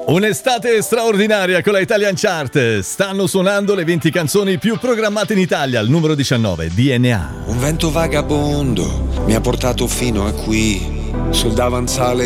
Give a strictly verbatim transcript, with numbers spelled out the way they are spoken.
Un'estate straordinaria con la Italian Chart. Stanno suonando le venti canzoni più programmate in Italia. Al numero diciannove, D N A. Un vento vagabondo mi ha portato fino a qui, sul davanzale